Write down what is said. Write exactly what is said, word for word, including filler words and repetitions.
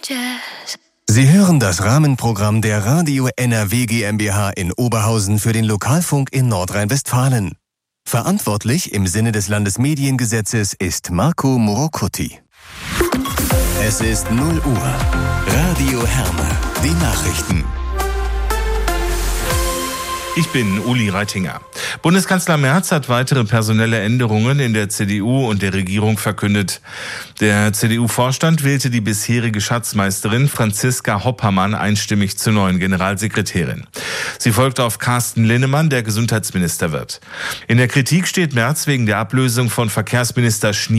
Sie hören das Rahmenprogramm der Radio N R W GmbH in Oberhausen für den Lokalfunk in Nordrhein-Westfalen. Verantwortlich im Sinne des Landesmediengesetzes ist Marco Morocuti. Es ist null Uhr. Radio Herne, die Nachrichten. Ich bin Uli Reitinger. Bundeskanzler Merz hat weitere personelle Änderungen in der C D U und der Regierung verkündet. Der C D U-Vorstand wählte die bisherige Schatzmeisterin Franziska Hoppermann einstimmig zur neuen Generalsekretärin. Sie folgt auf Carsten Linnemann, der Gesundheitsminister wird. In der Kritik steht Merz wegen der Ablösung von Verkehrsminister Schnier